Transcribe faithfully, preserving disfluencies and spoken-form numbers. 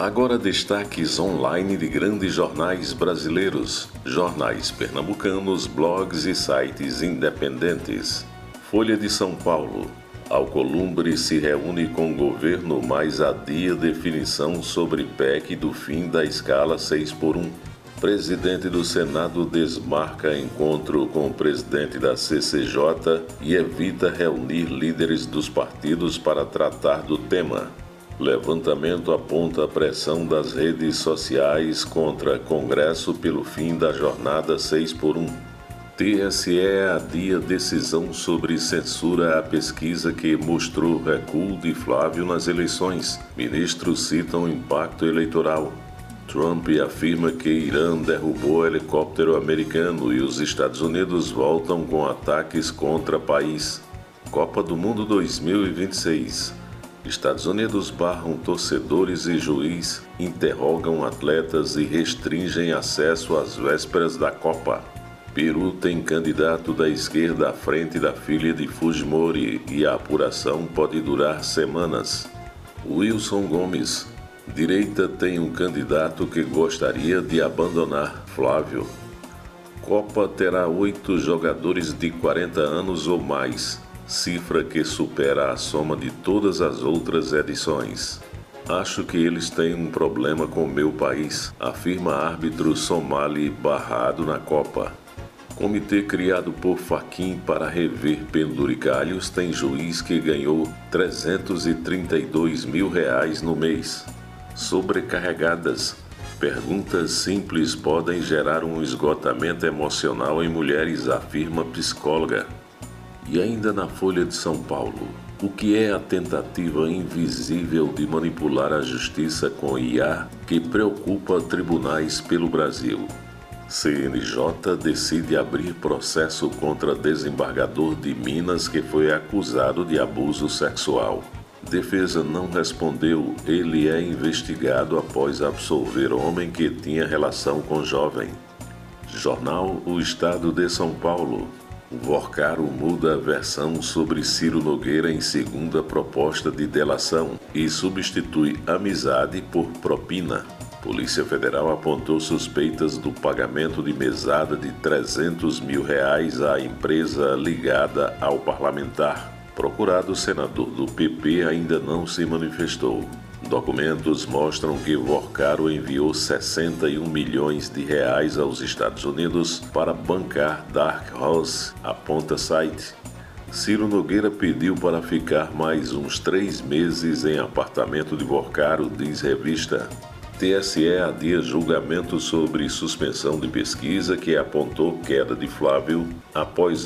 Agora destaques online de grandes jornais brasileiros, jornais pernambucanos, blogs e sites independentes. Folha de São Paulo. Alcolumbre se reúne com o governo, mas adia definição sobre P E C do fim da escala seis por um. Presidente do Senado desmarca encontro com o presidente da C C J e evita reunir líderes dos partidos para tratar do tema. Levantamento aponta a pressão das redes sociais contra Congresso pelo fim da jornada seis por um. T S E adia decisão sobre censura à pesquisa que mostrou recuo de Flávio nas eleições. Ministros citam impacto eleitoral. Trump afirma que Irã derrubou helicóptero americano e os Estados Unidos voltam com ataques contra país. Copa do Mundo dois mil e vinte e seis. Estados Unidos barram torcedores e juiz, interrogam atletas e restringem acesso às vésperas da Copa. Peru tem candidato da esquerda à frente da filha de Fujimori e a apuração pode durar semanas. Wilson Gomes. Direita tem um candidato que gostaria de abandonar Flávio. Copa terá oito jogadores de quarenta anos ou mais, cifra que supera a soma de todas as outras edições. Acho que eles têm um problema com meu país, afirma árbitro somali barrado na Copa. Comitê criado por Fachin para rever penduricalhos tem juiz que ganhou trezentos e trinta e dois mil reais no mês. Sobrecarregadas. Perguntas simples podem gerar um esgotamento emocional em mulheres, afirma psicóloga. E ainda na Folha de São Paulo, o que é a tentativa invisível de manipular a justiça com I A que preocupa tribunais pelo Brasil? C N J decide abrir processo contra desembargador de Minas que foi acusado de abuso sexual. Defesa não respondeu, ele é investigado após absolver homem que tinha relação com jovem. Jornal O Estado de São Paulo. Vorcaro muda a versão sobre Ciro Nogueira em segunda proposta de delação e substitui amizade por propina. Polícia Federal apontou suspeitas do pagamento de mesada de trezentos mil reais à empresa ligada ao parlamentar. Procurado senador do P P ainda não se manifestou. Documentos mostram que Vorcaro enviou sessenta e um milhões de reais aos Estados Unidos para bancar Dark Horse, aponta site. Ciro Nogueira pediu para ficar mais uns três meses em apartamento de Vorcaro, diz revista. T S E adia julgamento sobre suspensão de pesquisa que apontou queda de Flávio após